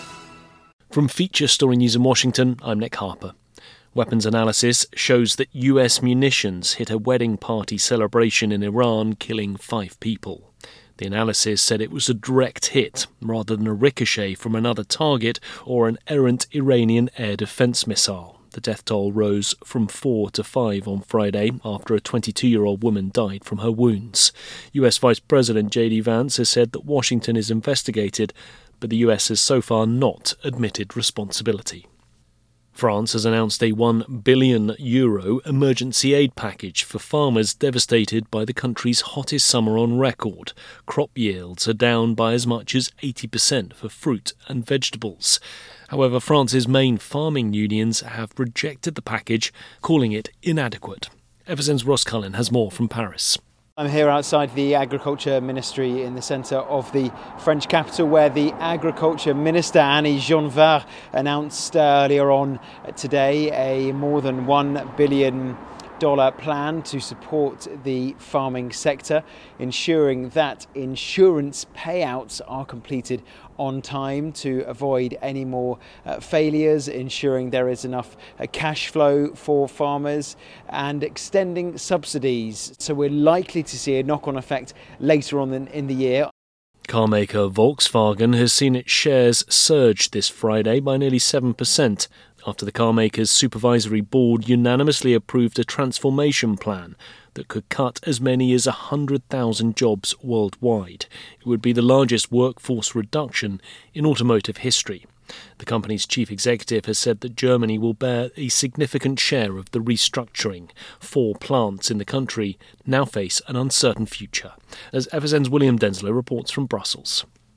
Speaker 4: From Feature Story News in Washington, I'm Nick Harper. Weapons analysis shows that U S munitions hit a wedding party celebration in Iran, killing five people. The analysis said it was a direct hit, rather than a ricochet from another target or an errant Iranian air defence missile. The death toll rose from four to five on Friday after a twenty-two-year-old woman died from her wounds. U S Vice President J D Vance has said that Washington is investigated, but the U S has so far not admitted responsibility. France has announced a one billion euro emergency aid package for farmers devastated by the country's hottest summer on record. Crop yields are down by as much as eighty percent for fruit and vegetables. However, France's main farming unions have rejected the package, calling it inadequate. F S N's Ross Cullen has more from Paris.
Speaker 5: I'm here outside the Agriculture Ministry in the centre of the French capital, where the Agriculture Minister Annie Genevard announced earlier on today a more than one billion dollars plan to support the farming sector, ensuring that insurance payouts are completed on time to avoid any more uh, failures, ensuring there is enough uh, cash flow for farmers and extending subsidies. So we're likely to see a knock-on effect later on in, in the year.
Speaker 4: Carmaker Volkswagen has seen its shares surge this Friday by nearly seven percent after the carmaker's supervisory board unanimously approved a transformation plan that could cut as many as one hundred thousand jobs worldwide. It would be the largest workforce reduction in automotive history. The company's chief executive has said that Germany will bear a significant share of the restructuring. Four plants in the country now face an uncertain future, as F S N's William Denslow reports from Brussels.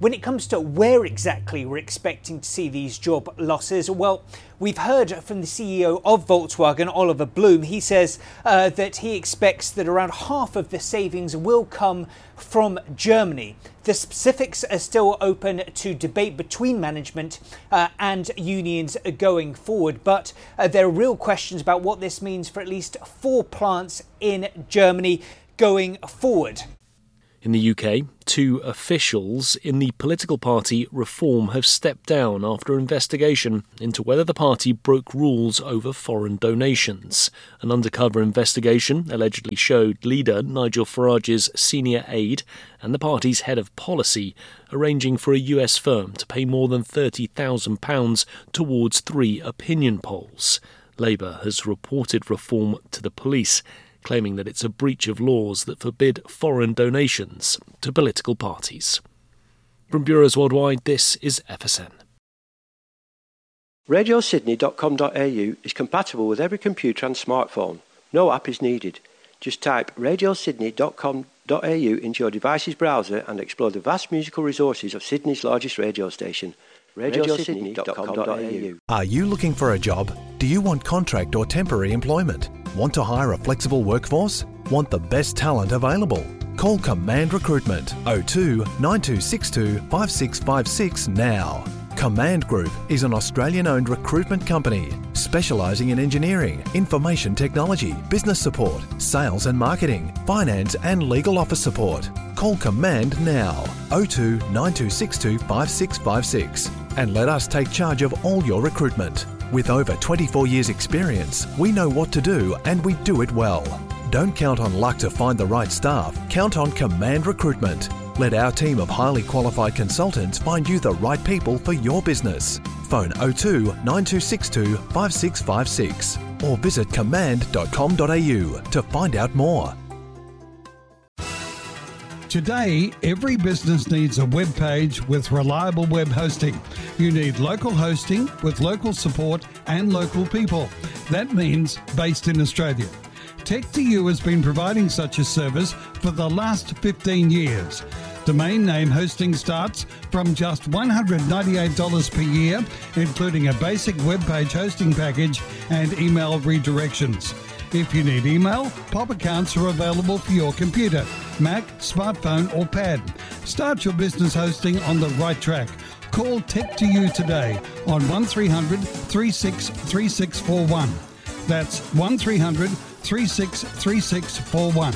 Speaker 6: When it comes to where exactly we're expecting to see these job losses, well, we've heard from the C E O of Volkswagen, Oliver Blume. He says uh, that he expects that around half of the savings will come from Germany. The specifics are still open to debate between management uh, and unions going forward, but uh, there are real questions about what this means for at least four plants in Germany going forward.
Speaker 4: In the U K, two officials in the political party Reform have stepped down after investigation into whether the party broke rules over foreign donations. An undercover investigation allegedly showed leader Nigel Farage's senior aide and the party's head of policy arranging for a U S firm to pay more than thirty thousand pounds towards three opinion polls. Labour has reported Reform to the police, claiming that it's a breach of laws that forbid foreign donations to political parties. From Bureaus Worldwide, this is F S N.
Speaker 7: radio sydney dot com dot a u is compatible with every computer and smartphone. No app is needed. Just type radio sydney dot com dot a u into your device's browser and explore the vast musical resources of Sydney's largest radio station. radio sydney dot com dot a u.
Speaker 1: Are you looking for a job? Do you want contract or temporary employment? Want to hire a flexible workforce? Want the best talent available? Call Command Recruitment oh two nine two six two five six five six now. Command Group is an Australian-owned recruitment company specialising in engineering, information technology, business support, sales and marketing, finance and legal office support. Call Command now oh two nine two six two five six five six and let us take charge of all your recruitment. With over twenty-four years experience, we know what to do and we do it well. Don't count on luck to find the right staff. Count on Command Recruitment. Let our team of highly qualified consultants find you the right people for your business. Phone oh two nine two six two five six five six or visit command dot com dot a u to find out more.
Speaker 2: Today, every business needs a web page with reliable web hosting. You need local hosting with local support and local people. That means based in Australia. Tech two U has been providing such a service for the last fifteen years. Domain name hosting starts from just one hundred ninety-eight dollars per year, including a basic web page hosting package and email redirections. If you need email, pop accounts are available for your computer, Mac, smartphone or pad. Start your business hosting on the right track. Call Tech two U today on one three hundred three six three six four one. That's one three hundred three six three six four one.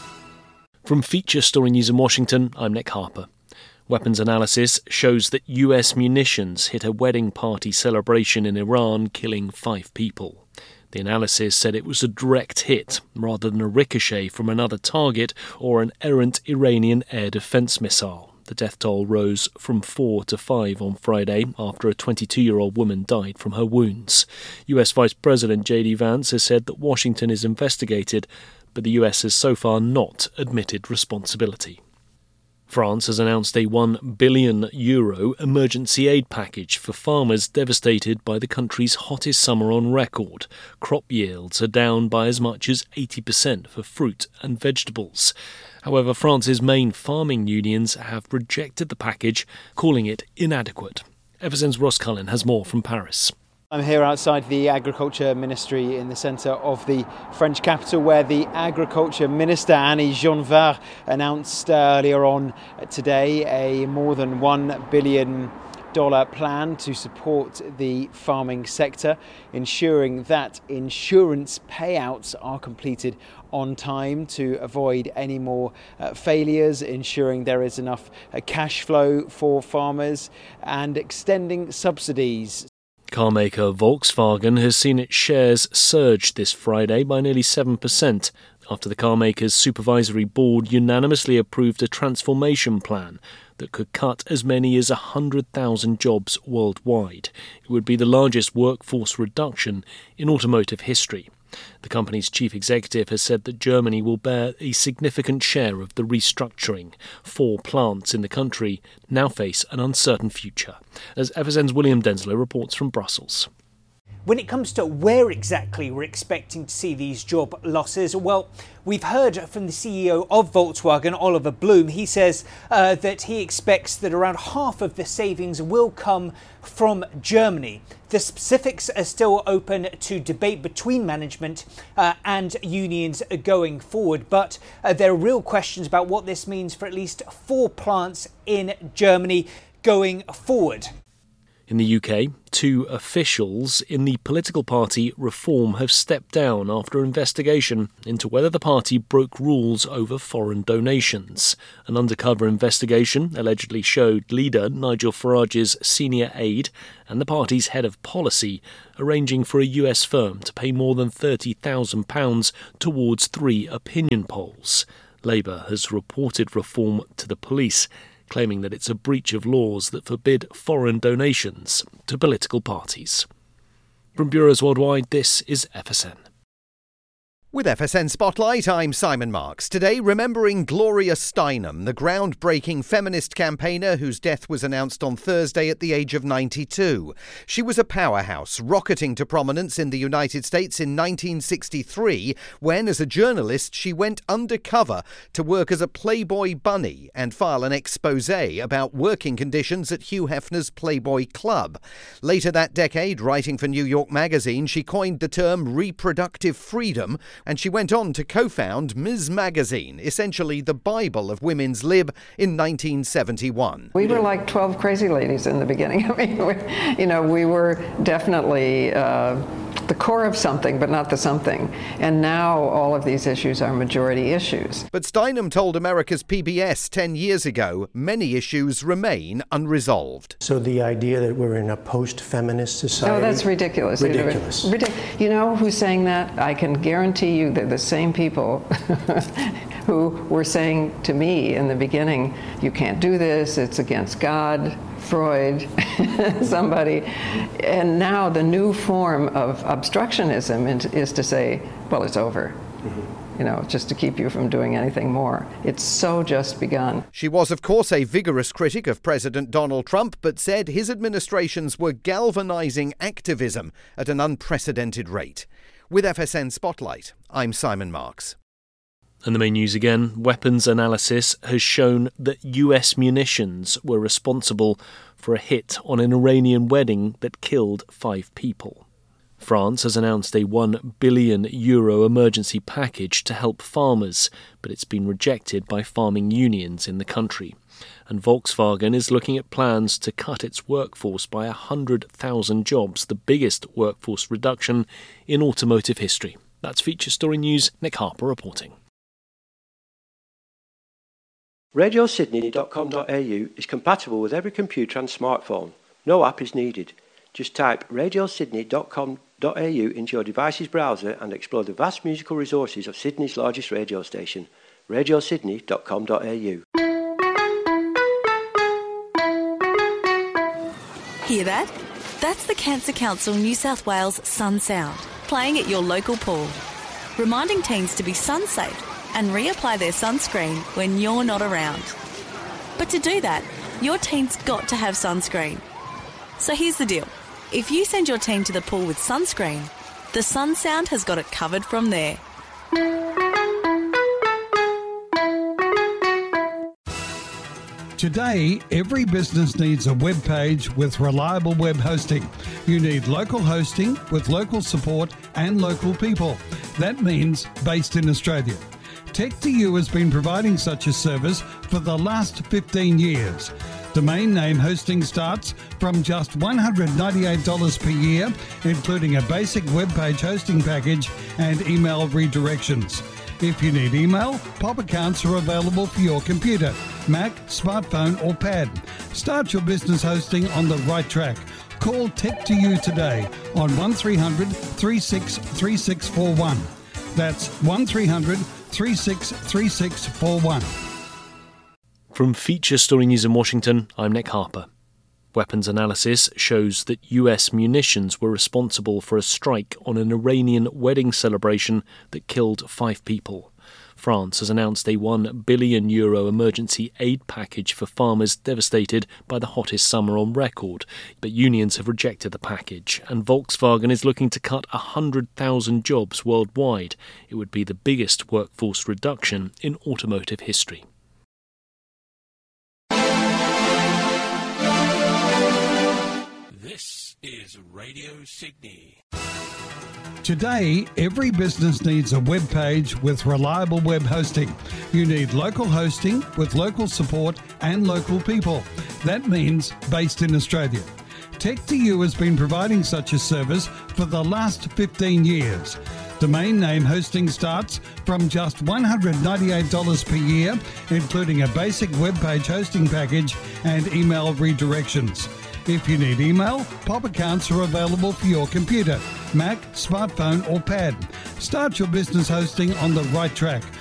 Speaker 4: From Feature Story News in Washington, I'm Nick Harper. Weapons analysis shows that U S munitions hit a wedding party celebration in Iran, killing five people. The analysis said it was a direct hit, rather than a ricochet from another target or an errant Iranian air defence missile. The death toll rose from four to five on Friday after a twenty-two-year-old woman died from her wounds. U S Vice President J D Vance has said that Washington is investigated, but the U S has so far not admitted responsibility. France has announced a one billion euro emergency aid package for farmers devastated by the country's hottest summer on record. Crop yields are down by as much as eighty percent for fruit and vegetables. However, France's main farming unions have rejected the package, calling it inadequate. F S N's Ross Cullen has more from Paris.
Speaker 5: I'm here outside the Agriculture Ministry in the centre of the French capital, where the Agriculture Minister Annie Genevard announced earlier on today a more than one billion dollars plan to support the farming sector, ensuring that insurance payouts are completed on time to avoid any more uh, failures, ensuring there is enough uh, cash flow for farmers, and extending subsidies.
Speaker 4: Carmaker Volkswagen has seen its shares surge this Friday by nearly seven percent after the carmaker's supervisory board unanimously approved a transformation plan that could cut as many as one hundred thousand jobs worldwide. It would be the largest workforce reduction in automotive history. The company's chief executive has said that Germany will bear a significant share of the restructuring. Four plants in the country now face an uncertain future. As F S N's William Denslow reports from Brussels.
Speaker 6: When it comes to where exactly we're expecting to see these job losses, well, we've heard from the C E O of Volkswagen, Oliver Blume. He says uh, that he expects that around half of the savings will come from Germany. The specifics are still open to debate between management uh, and unions going forward, but uh, there are real questions about what this means for at least four plants in Germany going forward.
Speaker 4: In the U K, two officials in the political party Reform have stepped down after investigation into whether the party broke rules over foreign donations. An undercover investigation allegedly showed leader Nigel Farage's senior aide and the party's head of policy arranging for a U S firm to pay more than thirty thousand pounds towards three opinion polls. Labour has reported Reform to the police, claiming that it's a breach of laws that forbid foreign donations to political parties. From Bureaus Worldwide, this is F S N.
Speaker 12: With F S N Spotlight, I'm Simon Marks. Today, remembering Gloria Steinem, the groundbreaking feminist campaigner whose death was announced on Thursday at the age of ninety-two. She was a powerhouse, rocketing to prominence in the United States in nineteen sixty-three, when, as a journalist, she went undercover to work as a Playboy bunny and file an exposé about working conditions at Hugh Hefner's Playboy Club. Later that decade, writing for New York Magazine, she coined the term reproductive freedom, and she went on to co-found Miz Magazine, essentially the Bible of women's lib, in nineteen seventy-one.
Speaker 13: We were like twelve crazy ladies in the beginning. I mean, we, you know, we were definitely uh, the core of something, but not the something. And now all of these issues are majority issues.
Speaker 12: But Steinem told America's P B S ten years ago, many issues remain unresolved.
Speaker 14: So the idea that we're in a post-feminist society...
Speaker 13: Oh, that's ridiculous.
Speaker 14: Ridiculous.
Speaker 13: Ridic- you know who's saying that? I can guarantee you they're the same people who were saying to me in the beginning, you can't do this, it's against God, Freud, somebody. And now the new form of obstructionism is to say, well, it's over. Mm-hmm. You know, just to keep you from doing anything more. It's so just begun.
Speaker 12: She was, of course, a vigorous critic of President Donald Trump, but said his administrations were galvanizing activism at an unprecedented rate. With F S N Spotlight, I'm Simon Marks.
Speaker 4: And the main news again, weapons analysis has shown that U S munitions were responsible for a hit on an Iranian wedding that killed five people. France has announced a one billion euro emergency package to help farmers, but it's been rejected by farming unions in the country. And Volkswagen is looking at plans to cut its workforce by one hundred thousand jobs, the biggest workforce reduction in automotive history. That's Feature Story News. Nick Harper reporting.
Speaker 7: radio sydney dot com dot a u is compatible with every computer and smartphone. No app is needed. Just type radio sydney dot com dot a u into your device's browser and explore the vast musical resources of Sydney's largest radio station, radio sydney dot com dot a u.
Speaker 20: Hear that? That's the Cancer Council New South Wales Sun Sound, playing at your local pool, reminding teens to be sun safe and reapply their sunscreen when you're not around. But to do that, your teen's got to have sunscreen. So here's the deal. If you send your teen to the pool with sunscreen, the Sun Sound has got it covered from there.
Speaker 2: Today, every business needs a web page with reliable web hosting. You need local hosting with local support and local people. That means based in Australia. Tech two U has been providing such a service for the last fifteen years. Domain name hosting starts from just one hundred ninety-eight dollars per year, including a basic web page hosting package and email redirections. If you need email, pop accounts are available for your computer, Mac, smartphone or pad. Start your business hosting on the right track. Call Tech two U today on one three hundred, three six three six four one. That's one three hundred, three six three six four one.
Speaker 4: From Feature Story News in Washington, I'm Nick Harper. Weapons analysis shows that U S munitions were responsible for a strike on an Iranian wedding celebration that killed five people. France has announced a one billion euro emergency aid package for farmers devastated by the hottest summer on record. But unions have rejected the package, and Volkswagen is looking to cut one hundred thousand jobs worldwide. It would be the biggest workforce reduction in automotive history.
Speaker 9: This is Radio Sydney.
Speaker 2: Today, every business needs a web page with reliable web hosting. You need local hosting with local support and local people. That means based in Australia. Tech two U has been providing such a service for the last fifteen years. Domain name hosting starts from just one hundred ninety-eight dollars per year, including a basic web page hosting package and email redirections. If you need email, pop accounts are available for your computer, Mac, smartphone or pad. Start your business hosting on the right track